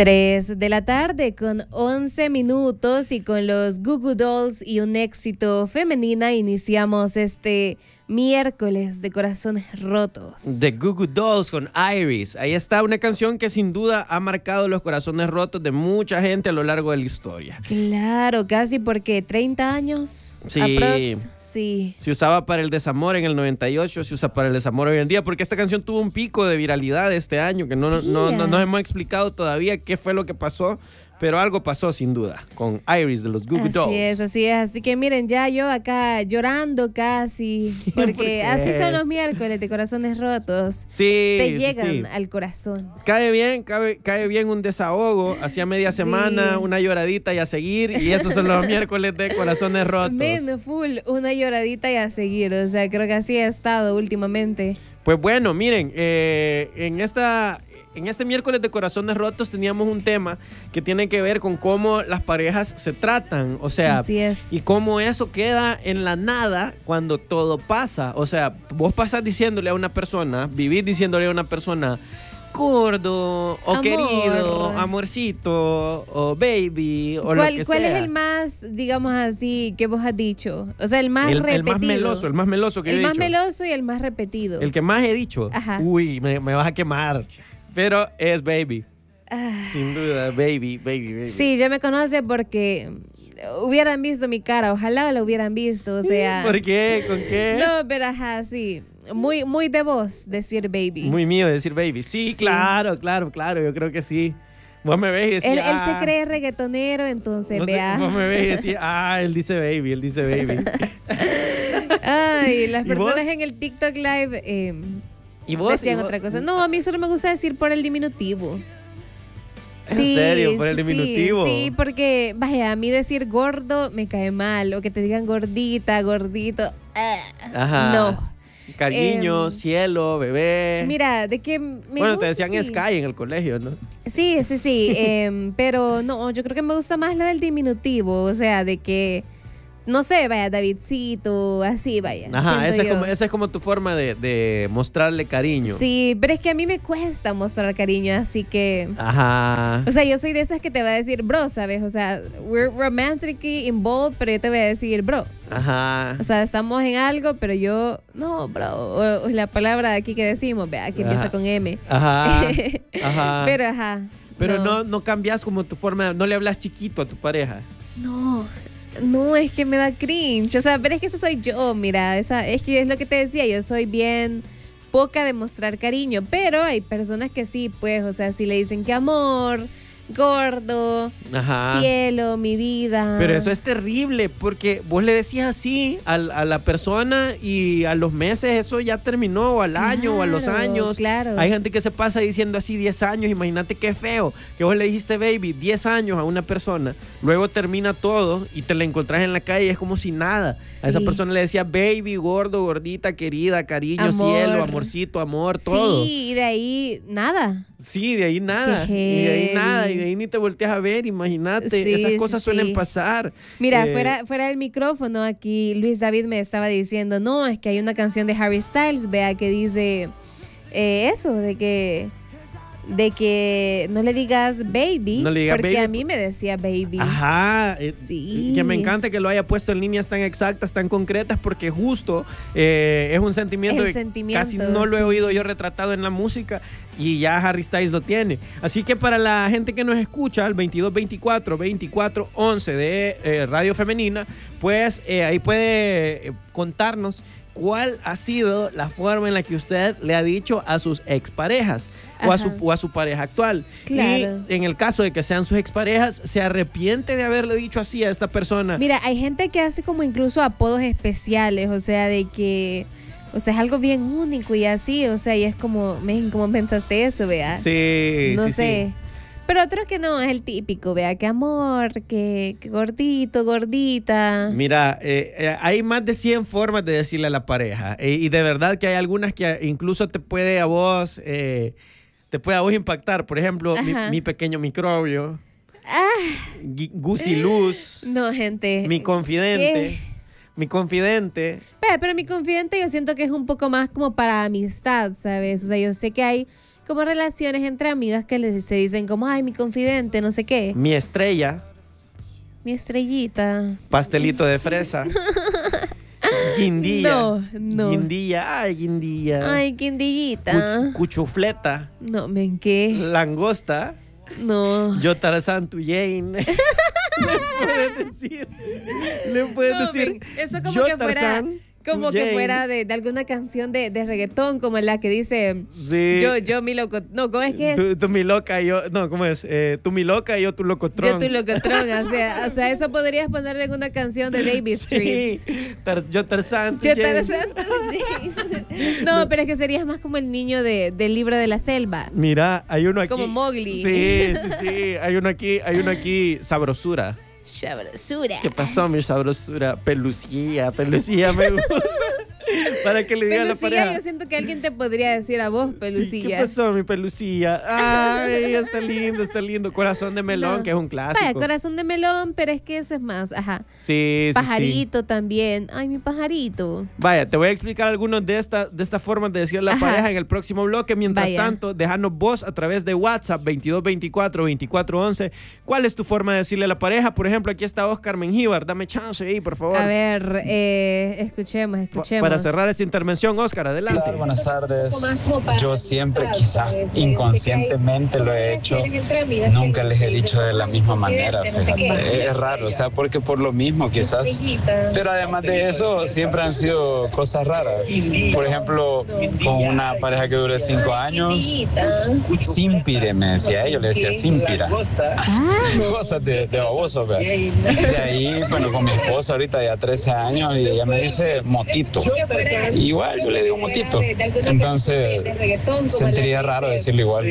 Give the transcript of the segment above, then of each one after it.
3 de la tarde con 11 minutos y con los Goo Goo Dolls y un éxito femenina iniciamos este miércoles de corazones rotos. The Goo Goo Dolls con Iris. Ahí está una canción que sin duda ha marcado los corazones rotos de mucha gente a lo largo de la historia. Claro, casi porque 30 años. Sí. Aprox, sí. Se usaba para el desamor en el 98, se usa para el desamor hoy en día, porque esta canción tuvo un pico de viralidad este año, que no nos hemos explicado todavía qué fue lo que pasó, pero algo pasó sin duda con Iris de los Goo Goo Dolls. Así es. Así que miren, ya yo acá llorando casi, porque así son los miércoles de corazones rotos. Sí, te llegan sí. al corazón. Cae bien un desahogo, hacía media semana, una lloradita y a seguir, y esos son los miércoles de corazones rotos. Full, una lloradita y a seguir, o sea, creo que así ha estado últimamente. Pues bueno, miren, en este miércoles de corazones rotos teníamos un tema que tiene que ver con cómo las parejas se tratan, o sea, así es. y cómo eso queda en la nada cuando todo pasa. O sea, vos pasás diciéndole a una persona, vivís diciéndole a una persona gordo, o amor, querido, amorcito, o baby, o lo que sea. ¿Cuál es el más, digamos así, que vos has dicho? O sea, el más repetido. El más meloso que he dicho. El más meloso y el más repetido. El que más he dicho. Ajá. Uy, me vas a quemar. Pero es baby. Sin duda, baby. Sí, ya me conoce porque hubieran visto mi cara. Ojalá lo hubieran visto, o sea. ¿Por qué? ¿Con qué? No, pero ajá, sí. Muy de vos decir baby. Muy mío decir baby. Sí, claro. Yo creo que sí. Vos me ves y decís, él se cree reggaetonero, entonces vea. Vos me ves y decís, él dice baby. Ay, las personas en el TikTok Live ¿Y vos? decían otra cosa. No, a mí solo me gusta decir por el diminutivo. ¿En serio? ¿Por el diminutivo? Sí, porque, vaya, a mí decir gordo me cae mal. O que te digan gordita, gordito. Ajá. No. Cariño, cielo, bebé. Mira, de que me Bueno, gusta, te decían sí. Sky en el colegio, ¿no? Sí. Pero no, yo creo que me gusta más lo del diminutivo. O sea, de que, no sé, vaya, Davidcito, así, vaya. Ajá, esa es como tu forma de mostrarle cariño. Sí, pero es que a mí me cuesta mostrar cariño, así que... Ajá. O sea, yo soy de esas que te va a decir bro, ¿sabes? O sea, we're romantically involved, pero yo te voy a decir bro. Ajá. O sea, estamos en algo, pero yo, no, bro. O la palabra aquí que decimos, vea, que empieza con M. Ajá. Ajá. Pero ajá. Pero no cambias como tu forma, no le hablas chiquito a tu pareja. No, es que me da cringe. O sea, pero es que eso soy yo, mira. Es que es lo que te decía, yo soy bien poca de mostrar cariño. Pero hay personas que sí, pues, o sea, si le dicen que amor, gordo, ajá, cielo, mi vida. Pero eso es terrible porque vos le decías así a la persona y a los meses eso ya terminó, o al año o a los años. Claro. Hay gente que se pasa diciendo así 10 años, imagínate qué feo que vos le dijiste baby 10 años a una persona, luego termina todo y te la encontrás en la calle y es como si nada. Sí. A esa persona le decía baby, gordo, gordita, querida, cariño, amor, cielo, amorcito, amor, todo. Sí, y de ahí nada. Sí, de ahí nada. Y de ahí nada. Y de ahí ni te volteas a ver, imagínate. Sí, esas cosas suelen pasar. Mira, fuera del micrófono, aquí Luis David me estaba diciendo, no, es que hay una canción de Harry Styles, vea, que dice eso, de que no le digas baby, porque a mí me decía baby. Ajá, sí. Que me encanta que lo haya puesto en líneas tan exactas, tan concretas, porque justo es un sentimiento que casi no lo he oído yo retratado en la música y ya Harry Styles lo tiene. Así que para la gente que nos escucha, al 2224-2411 de Radio Femenina, pues ahí puede contarnos ¿cuál ha sido la forma en la que usted le ha dicho a sus exparejas o a su pareja actual? Claro. Y en el caso de que sean sus exparejas, ¿se arrepiente de haberle dicho así a esta persona? Mira, hay gente que hace como incluso apodos especiales, o sea, de que... O sea, es algo bien único y así, o sea, y es como, ¿cómo pensaste eso, vea? Sí, no sí, sé. Sí. Pero otros que no, es el típico, vea, que amor, que gordito, gordita. Mira, hay más de 100 formas de decirle a la pareja. Y de verdad que hay algunas que incluso te puede a vos impactar. Por ejemplo, mi pequeño microbio. Gusiluz. No, gente. Mi confidente. ¿Qué? Mi confidente. Pero mi confidente yo siento que es un poco más como para amistad, ¿sabes? O sea, yo sé que hay como relaciones entre amigas que se dicen como, ay, mi confidente, no sé qué. Mi estrella. Mi estrellita. Pastelito de fresa. Guindilla. No. Guindilla, ay, guindilla. Ay, guindillita. Cuchufleta. No, ¿men qué? Langosta. No. Yo Tarzán, tu Jane. Le puedes decir. Eso como que fuera. Como que fuera de alguna canción de reggaetón, como la que dice sí. yo mi loco. No, ¿cómo es que es? Tú mi loca y yo. No, ¿cómo es? Tú mi loca y yo tu locotrón. Yo tu locotrón. O sea, eso podrías ponerle en una canción de David Street. Sí. Yo Tarzán, tu Yo Jane. Tarzán, tu Jane. No, pero es que serías más como el niño del libro de la selva. Mira, hay uno aquí. Como Mowgli. Sí. Hay uno aquí, sabrosura. Sabrosura. ¿Qué pasó, mi sabrosura? Pelucilla me gusta. Para que le diga a la pareja. Yo siento que alguien te podría decir a vos, pelucilla. Sí, ¿qué pasó, mi pelucilla? Ay, está lindo. Corazón de melón, no. Que es un clásico. Vaya, corazón de melón, pero es que eso es más, ajá. Sí, pajarito también. Ay, mi pajarito. Vaya, te voy a explicar algunas de estas formas de decirle a la pareja en el próximo bloque. Mientras tanto, déjanos vos a través de WhatsApp 2224-2411. ¿Cuál es tu forma de decirle a la pareja? Por ejemplo, aquí está Oscar Mengíbar. Dame chance ahí, por favor. A ver, escuchemos. Para cerrar esta intervención, Oscar, adelante. Hola, buenas tardes. Yo siempre, quizás inconscientemente lo he hecho. Nunca les he dicho de la misma manera. Fíjate. Es raro, o sea, porque por lo mismo quizás. Pero además de eso, siempre han sido cosas raras. Por ejemplo, con una pareja que duré 5 años, Simpire me decía, yo le decía Simpira. Cosas de baboso, ¿verdad? De ahí, bueno, con mi esposa ahorita ya 13 años y ella me dice motito. Igual yo le digo motito. Entonces sentiría raro decirlo igual.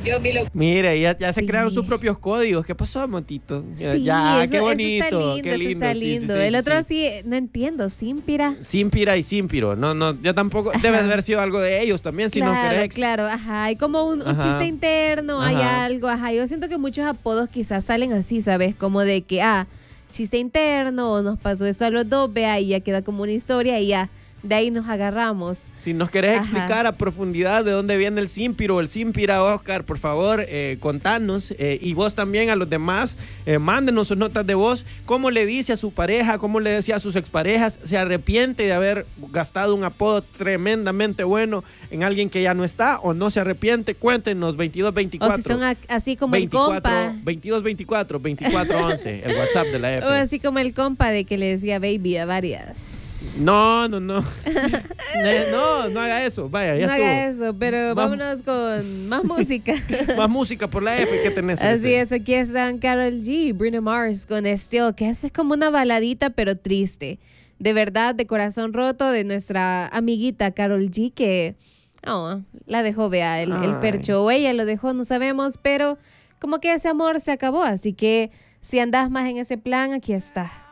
Mire, ya se crearon sus propios códigos. ¿Qué pasó, motito? Sí, qué bonito. Qué lindo. Sí, el otro sí, no entiendo. Simpira y Simpiro. No, yo tampoco. Debe haber sido algo de ellos también, si no querés. Claro, ajá. Hay como un chiste interno, hay algo, ajá. Yo siento que muchos apodos quizás salen así, ¿sabes? Como de que, chiste interno, o nos pasó eso a los dos, vea, y ya queda como una historia y ya. De ahí nos agarramos. Si nos querés explicar a profundidad de dónde viene el Simpiro o el Simpira, Oscar, por favor, contanos. Y vos también a los demás, mándenos sus notas de voz. ¿Cómo le dice a su pareja? ¿Cómo le decía a sus exparejas? ¿Se arrepiente de haber gastado un apodo tremendamente bueno en alguien que ya no está? ¿O no se arrepiente? Cuéntenos, 2224. O si son así como 24, el compa. 2224-2411, el WhatsApp de la F. O así como el compa de que le decía baby a varias. No. No haga eso. Vaya, ya estuvo. No haga eso, pero vámonos con más música. Más música por la F. ¿Qué tenés? Así es, aquí están Karol G, Bruno Mars con Still, que es como una baladita pero triste. De verdad, de corazón roto de nuestra amiguita Karol G, que la dejó, vea, el Fercho, o ella lo dejó, no sabemos, pero como que ese amor se acabó. Así que si andás más en ese plan, aquí está.